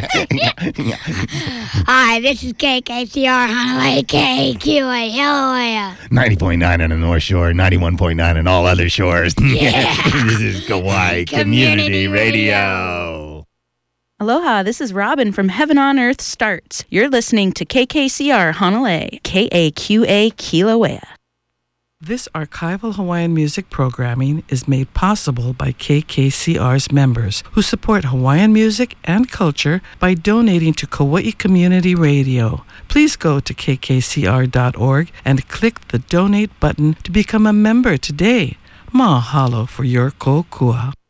Hi, this is KKCR Honolulu, KQA, Hialeah. 90.9 on the North Shore, 91.9 on all other shores. Yeah. This is Kauai Community Radio. Aloha, this is Robin from Heaven on Earth Starts. You're listening to KKCR Honolulu, KAQA Kilauea. This archival Hawaiian music programming is made possible by KKCR's members who support Hawaiian music and culture by donating to Kauai Community Radio. Please go to kkcr.org and click the donate button to become a member today. Mahalo for your kokua.